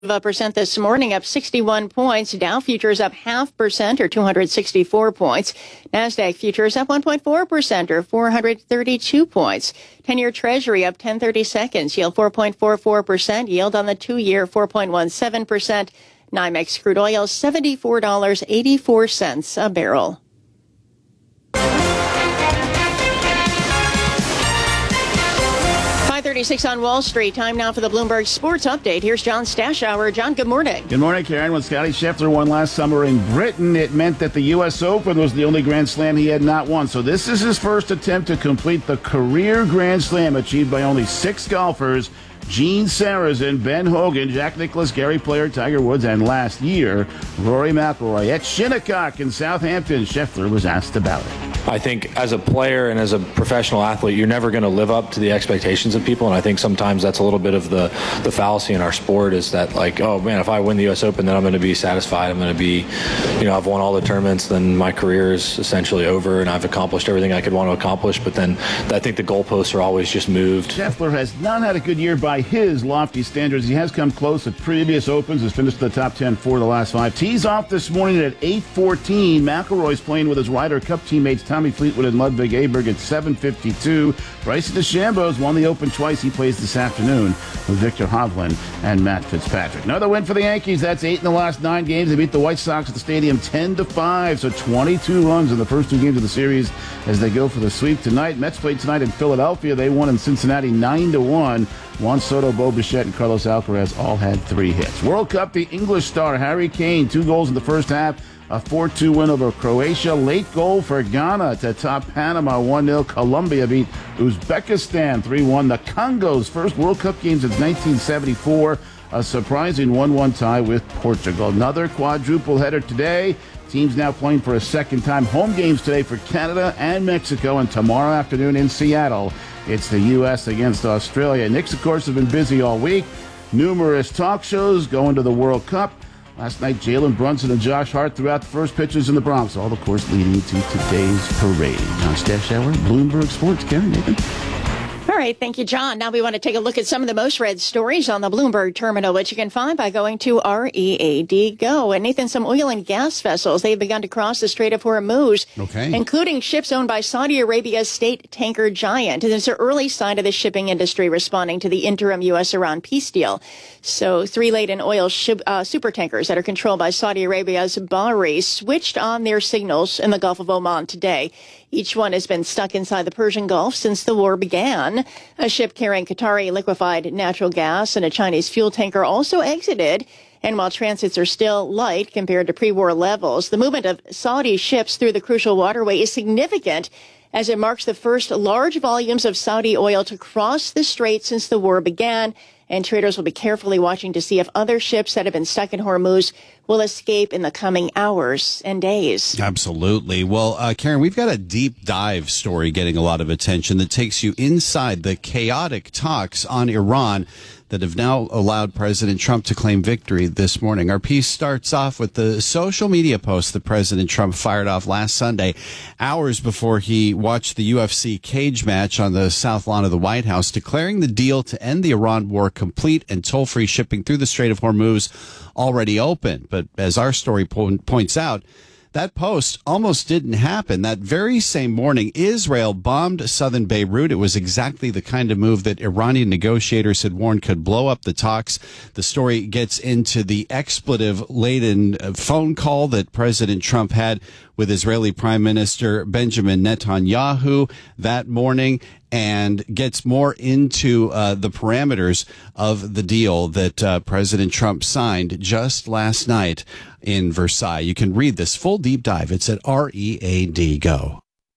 percent this morning, up 61 points. Dow futures up 0.5% or 264 points. NASDAQ futures up 1.4% or 432 points. 10-year Treasury up 10/30 seconds. Yield 4.44%. Yield on the 2-year 4.17%. NYMEX crude oil $74.84 a barrel. 5:36 on Wall Street. Time now for the Bloomberg Sports Update. Here's John Stashower. John, good morning. Good morning, Karen. When Scottie Scheffler won last summer in Britain, it meant that the U.S. Open was the only Grand Slam he had not won. So this is his first attempt to complete the career Grand Slam achieved by only 6 golfers: Gene Sarazen, Ben Hogan, Jack Nicklaus, Gary Player, Tiger Woods, and last year, Rory McIlroy. At Shinnecock in Southampton, Scheffler was asked about it. I think as a player and as a professional athlete, you're never going to live up to the expectations of people. And I think sometimes that's a little bit of the fallacy in our sport, is that, like, oh man, if I win the U.S. Open, then I'm going to be satisfied. I'm going to be, I've won all the tournaments, then my career is essentially over and I've accomplished everything I could want to accomplish. But then I think the goalposts are always just moved. Scheffler has not had a good year by his lofty standards. He has come close at previous Opens, has finished in the top 10 for the last 5. Tees off this morning at 8:14. McIlroy's playing with his Ryder Cup teammates Tommy Fleetwood and Ludwig Aberg at 7:52. Bryson DeChambeau's won the Open twice. He plays this afternoon with Victor Hovland and Matt Fitzpatrick. Another win for the Yankees. That's 8 in the last 9 games. They beat the White Sox at the stadium 10-5. So 22 runs in the first 2 games of the series as they go for the sweep tonight. Mets played tonight in Philadelphia. They won in Cincinnati 9-1. Juan Soto, Bo Bichette, and Carlos Alcaraz all had 3 hits. World Cup, the English star Harry Kane, 2 goals in the first half. A 4-2 win over Croatia. Late goal for Ghana to top Panama 1-0. Colombia beat Uzbekistan 3-1. The Congo's first World Cup game since 1974. A surprising 1-1 tie with Portugal. Another quadruple header today. Teams now playing for a second time. Home games today for Canada and Mexico, and tomorrow afternoon in Seattle, it's the U.S. against Australia. Knicks, of course, have been busy all week. Numerous talk shows going to the World Cup. Last night, Jalen Brunson and Josh Hart threw out the first pitches in the Bronx, all, of course, leading to today's parade. John Stashower, Bloomberg Sports. Karen, Nathan. All right, thank you, John. Now we want to take a look at some of the most read stories on the Bloomberg terminal, which you can find by going to READ Go. And Nathan, some oil and gas vessels, they've begun to cross the Strait of Hormuz, including ships owned by Saudi Arabia's state tanker Giant. And it's an early sign of the shipping industry responding to the interim U.S.-Iran peace deal. So 3 laden oil super tankers that are controlled by Saudi Arabia's Bahri switched on their signals in the Gulf of Oman today. Each one has been stuck inside the Persian Gulf since the war began. A ship carrying Qatari liquefied natural gas and a Chinese fuel tanker also exited. And while transits are still light compared to pre-war levels, the movement of Saudi ships through the crucial waterway is significant, as it marks the first large volumes of Saudi oil to cross the strait since the war began. And traders will be carefully watching to see if other ships that have been stuck in Hormuz will escape in the coming hours and days. Absolutely. Well, Karen, we've got a deep dive story getting a lot of attention that takes you inside the chaotic talks on Iran that have now allowed President Trump to claim victory this morning. Our piece starts off with the social media post that President Trump fired off last Sunday, hours before he watched the UFC cage match on the South Lawn of the White House, declaring the deal to end the Iran war complete and toll-free shipping through the Strait of Hormuz already open. But as our story points out, that post almost didn't happen. That very same morning, Israel bombed southern Beirut. It was exactly the kind of move that Iranian negotiators had warned could blow up the talks. The story gets into the expletive-laden phone call that President Trump had with Israeli Prime Minister Benjamin Netanyahu that morning, and gets more into the parameters of the deal that President Trump signed just last night in Versailles. You can read this full deep dive. It's at READ Go.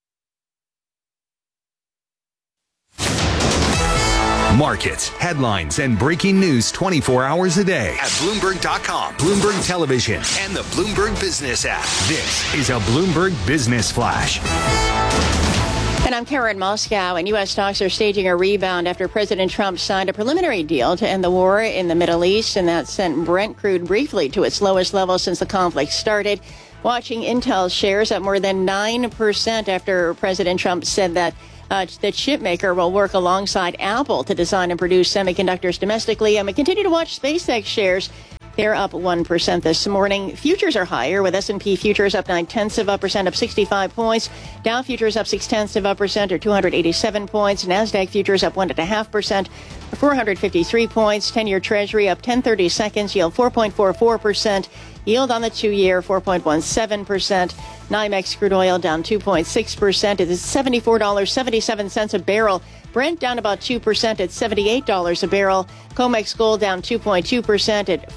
Markets, headlines, and breaking news 24 hours a day at Bloomberg.com, Bloomberg Television, and the Bloomberg Business app. This is a Bloomberg Business Flash. And I'm Karen Moscow, and U.S. stocks are staging a rebound after President Trump signed a preliminary deal to end the war in the Middle East, and that sent Brent crude briefly to its lowest level since the conflict started. Watching Intel shares up more than 9% after President Trump said that The chip maker will work alongside Apple to design and produce semiconductors domestically. And we continue to watch SpaceX shares. They're up 1% this morning. Futures are higher, with S&P futures up 0.9%, up 65 points. Dow futures up 0.6%, or 287 points. NASDAQ futures up 1.5%, or 453 points. 10-year Treasury up 10/30 seconds, yield 4.44%. Yield on the 2-year 4.17%. NYMEX crude oil down 2.6%. It is $74.77 a barrel. Brent down about 2% at $78 a barrel. COMEX gold down 2.2% at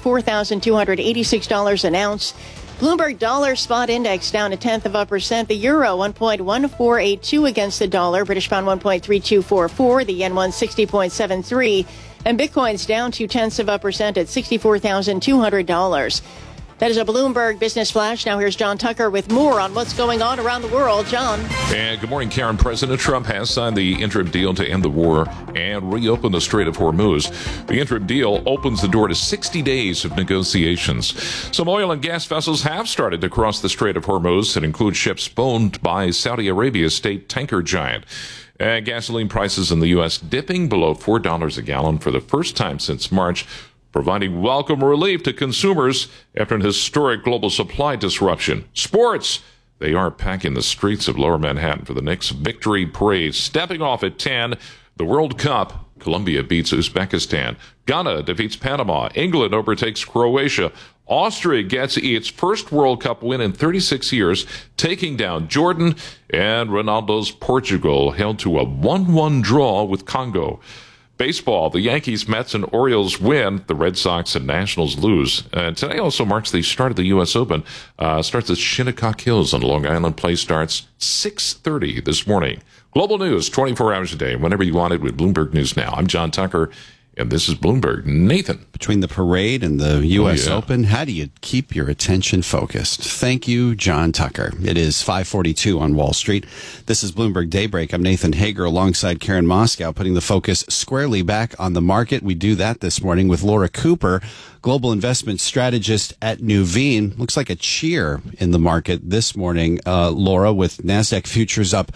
$4,286 an ounce. Bloomberg dollar spot index down 0.1%. The euro 1.1482 against the dollar. British pound 1.3244. The yen 160.73. And Bitcoin's down 0.2% at $64,200. That is a Bloomberg Business Flash. Now here's John Tucker with more on what's going on around the world. John. And good morning, Karen. President Trump has signed the interim deal to end the war and reopen the Strait of Hormuz. The interim deal opens the door to 60 days of negotiations. Some oil and gas vessels have started to cross the Strait of Hormuz. It includes ships owned by Saudi Arabia's state tanker giant. Gasoline prices in the U.S. dipping below $4 a gallon for the first time since March, providing welcome relief to consumers after an historic global supply disruption. Sports. They are packing the streets of Lower Manhattan for the Knicks victory parade. Stepping off at 10, the World Cup. Colombia beats Uzbekistan. Ghana defeats Panama. England overtakes Croatia. Austria gets its first World Cup win in 36 years, taking down Jordan. And Ronaldo's Portugal held to a 1-1 draw with Congo. Baseball, the Yankees, Mets, and Orioles win. The Red Sox and Nationals lose. Today also marks the start of the U.S. Open. Starts at Shinnecock Hills on Long Island. Play starts 6:30 this morning. Global news, 24 hours a day, whenever you want it with Bloomberg News Now. I'm John Tucker, and this is Bloomberg. Nathan. Between the parade and the U.S. Open, how do you keep your attention focused? Thank you, John Tucker. It is 5:42 on Wall Street. This is Bloomberg Daybreak. I'm Nathan Hager alongside Karen Moscow, putting the focus squarely back on the market. We do that this morning with Laura Cooper, global investment strategist at Nuveen. Looks like a cheer in the market this morning, Laura, with NASDAQ futures up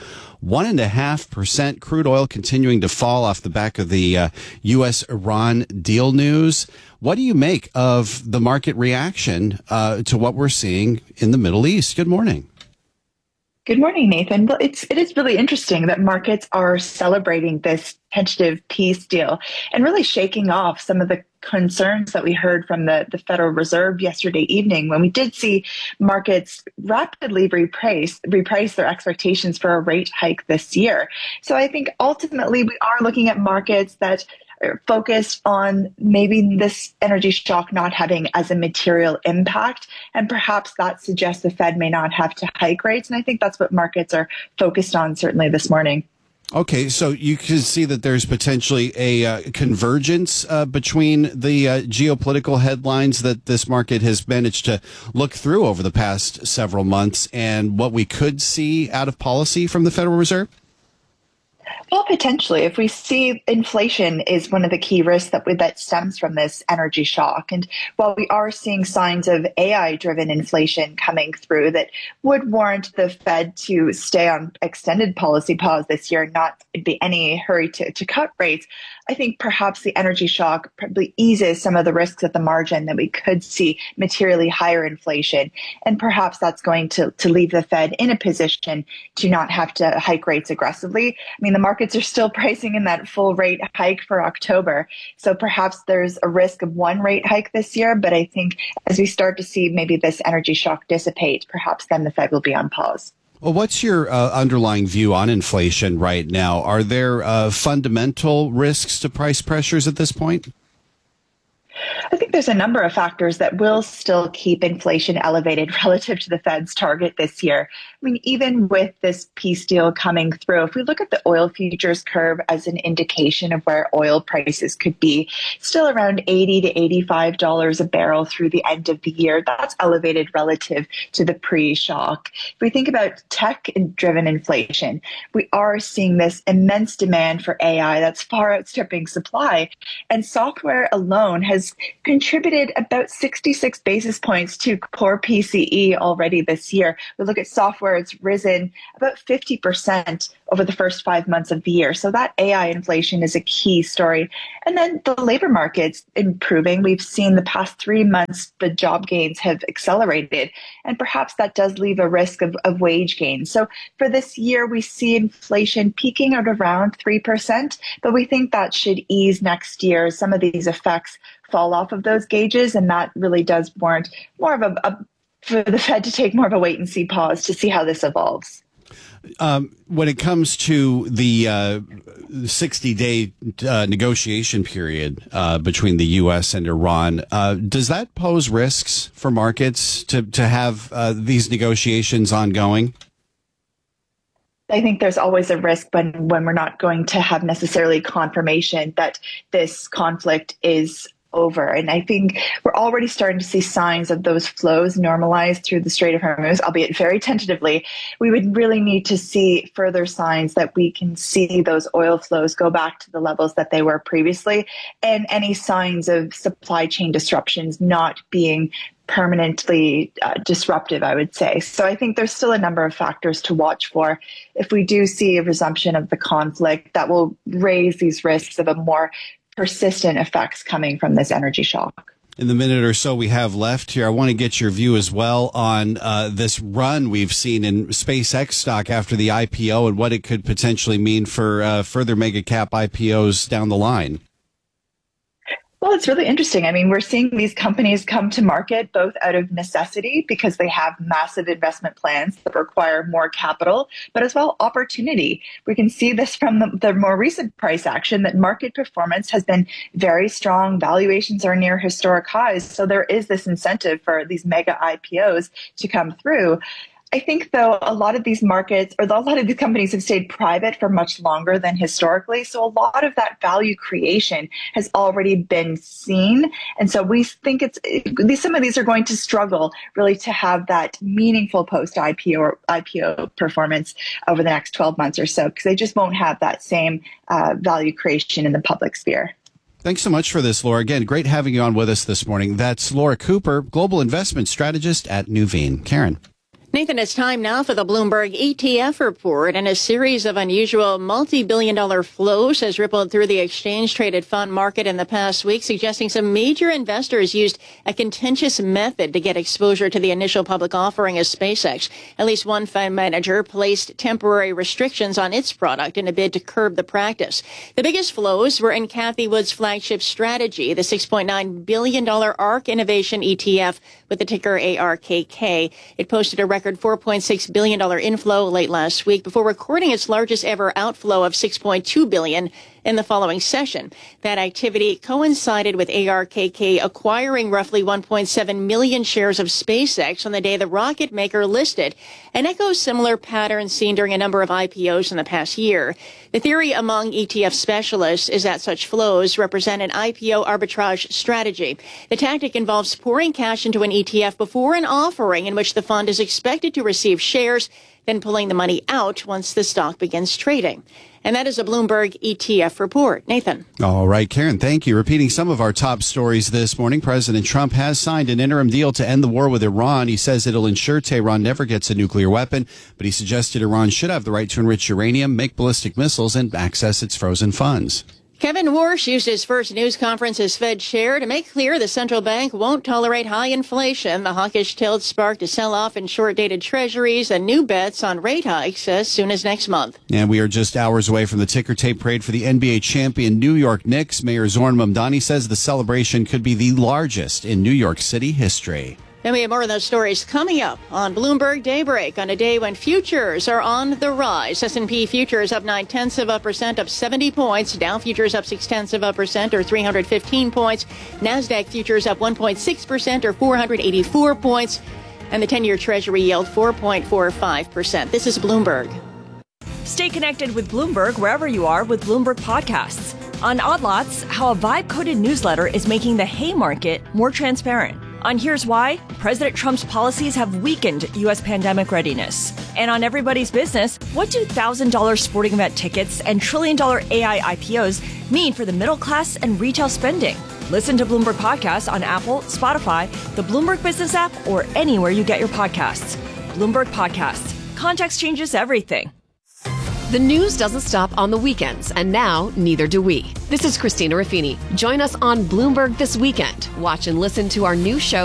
1.5%. Crude oil continuing to fall off the back of the U.S.-Iran deal news. What do you make of the market reaction to what we're seeing in the Middle East? Good morning. Good morning, Nathan. Well, it is really interesting that markets are celebrating this tentative peace deal and really shaking off some of the concerns that we heard from the Federal Reserve yesterday evening, when we did see markets rapidly reprice their expectations for a rate hike this year. So I think ultimately we are looking at markets that are focused on maybe this energy shock not having as a material impact, and perhaps that suggests the Fed may not have to hike rates. And I think that's what markets are focused on certainly this morning. Okay, so you can see that there's potentially a convergence between the geopolitical headlines that this market has managed to look through over the past several months and what we could see out of policy from the Federal Reserve? Well, potentially. If we see inflation is one of the key risks that stems from this energy shock. And while we are seeing signs of AI-driven inflation coming through that would warrant the Fed to stay on extended policy pause this year, not be any hurry to cut rates, I think perhaps the energy shock probably eases some of the risks at the margin that we could see materially higher inflation. And perhaps that's going to leave the Fed in a position to not have to hike rates aggressively. I mean, the markets are still pricing in that full rate hike for October. So perhaps there's a risk of one rate hike this year. But I think as we start to see maybe this energy shock dissipate, perhaps then the Fed will be on pause. Well, what's your underlying view on inflation right now? Are there fundamental risks to price pressures at this point? I think there's a number of factors that will still keep inflation elevated relative to the Fed's target this year. I mean, even with this peace deal coming through, if we look at the oil futures curve as an indication of where oil prices could be, still around $80 to $85 a barrel through the end of the year. That's elevated relative to the pre-shock. If we think about tech-driven inflation, we are seeing this immense demand for AI that's far outstripping supply. And software alone has contributed about 66 basis points to core PCE already this year. We look at software, it's risen about 50% over the first 5 months of the year. So that AI inflation is a key story. And then the labor market's improving. We've seen the past 3 months, the job gains have accelerated, and perhaps that does leave a risk of wage gains. So for this year, we see inflation peaking at around 3%, but we think that should ease next year. Some of these effects fall off of those gauges, and that really does warrant more of for the Fed to take more of a wait and see pause to see how this evolves. When it comes to the 60-day negotiation period between the U.S. and Iran, does that pose risks for markets to have these negotiations ongoing? I think there's always a risk when we're not going to have necessarily confirmation that this conflict is over. And I think we're already starting to see signs of those flows normalize through the Strait of Hormuz, albeit very tentatively. We would really need to see further signs that we can see those oil flows go back to the levels that they were previously, and any signs of supply chain disruptions not being permanently disruptive, I would say. So I think there's still a number of factors to watch for. If we do see a resumption of the conflict, that will raise these risks of a more persistent effects coming from this energy shock. In the minute or so we have left here, I want to get your view as well on this run we've seen in SpaceX stock after the IPO and what it could potentially mean for further mega cap IPOs down the line. Well, it's really interesting. I mean, we're seeing these companies come to market both out of necessity because they have massive investment plans that require more capital, but as well opportunity. We can see this from the more recent price action that market performance has been very strong. Valuations are near historic highs. So there is this incentive for these mega IPOs to come through. I think, though, a lot of these markets or a lot of these companies have stayed private for much longer than historically. So a lot of that value creation has already been seen. And so we think some of these are going to struggle really to have that meaningful post-IPO or IPO performance over the next 12 months or so, because they just won't have that same value creation in the public sphere. Thanks so much for this, Laura. Again, great having you on with us this morning. That's Laura Cooper, Global Investment Strategist at Nuveen. Karen. Nathan, it's time now for the Bloomberg ETF report, and a series of unusual multi-billion-dollar flows has rippled through the exchange-traded fund market in the past week, suggesting some major investors used a contentious method to get exposure to the initial public offering of SpaceX. At least one fund manager placed temporary restrictions on its product in a bid to curb the practice. The biggest flows were in Cathie Wood's flagship strategy, the $6.9 billion ARK Innovation ETF with the ticker ARKK. It posted a record $4.6 billion inflow late last week before recording its largest ever outflow of $6.2 billion in the following session. That activity coincided with ARKK acquiring roughly 1.7 million shares of SpaceX on the day the rocket maker listed, and echoes similar patterns seen during a number of IPOs in the past year. The theory among ETF specialists is that such flows represent an IPO arbitrage strategy. The tactic involves pouring cash into an ETF before an offering in which the fund is expected to receive shares, then pulling the money out once the stock begins trading. And that is a Bloomberg ETF report. Nathan. All right, Karen, thank you. Repeating some of our top stories this morning, President Trump has signed an interim deal to end the war with Iran. He says it'll ensure Tehran never gets a nuclear weapon, but he suggested Iran should have the right to enrich uranium, make ballistic missiles, and access its frozen funds. Kevin Warsh used his first news conference as Fed chair to make clear the central bank won't tolerate high inflation. The hawkish tilt sparked a sell-off in short-dated treasuries and new bets on rate hikes as soon as next month. And we are just hours away from the ticker tape parade for the NBA champion New York Knicks. Mayor Zoran Mamdani says the celebration could be the largest in New York City history. Then we have more of those stories coming up on Bloomberg Daybreak on a day when futures are on the rise. S&P futures up 0.9%, up 70 points. Dow futures up 0.6%, or 315 points. NASDAQ futures up 1.6%, or 484 points. And the 10-year Treasury yield 4.45%. This is Bloomberg. Stay connected with Bloomberg wherever you are with Bloomberg Podcasts. On Odd Lots, how a vibe-coded newsletter is making the Haymarket more transparent. On Here's Why, President Trump's policies have weakened U.S. pandemic readiness. And on Everybody's Business, what do $1,000 sporting event tickets and trillion-dollar AI IPOs mean for the middle class and retail spending? Listen to Bloomberg Podcasts on Apple, Spotify, the Bloomberg Business app, or anywhere you get your podcasts. Bloomberg Podcasts. Context changes everything. The news doesn't stop on the weekends, and now neither do we. This is Christina Raffini. Join us on Bloomberg This Weekend. Watch and listen to our new show